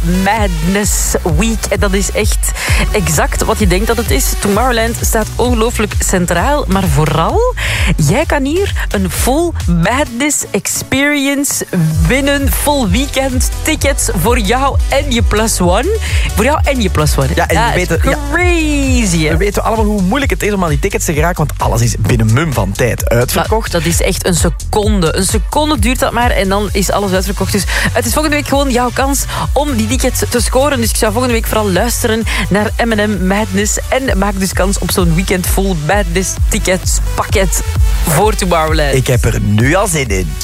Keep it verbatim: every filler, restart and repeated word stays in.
Madness Week. En dat is echt exact wat je denkt dat het is. Tomorrowland staat ongelooflijk centraal. Maar vooral, jij kan hier een full Madness experience winnen. Full weekend tickets voor jou en je plus one. Voor jou en je plus one. Ja, en ja, we weten, crazy. Ja, we weten allemaal hoe moeilijk het is om aan die tickets te geraken. Want alles is binnen mum van tijd uitverkocht. Dat, dat is echt een seconde. Een seconde duurt dat maar en dan is alles uitverkocht. Dus het is volgende week gewoon jouw kans om die tickets te scoren. Dus ik zou volgende week vooral luisteren naar M en M Madness. En maak dus kans op zo'n weekend full Madness tickets pakket voor Tomorrowland. Ik heb er nu al zin in.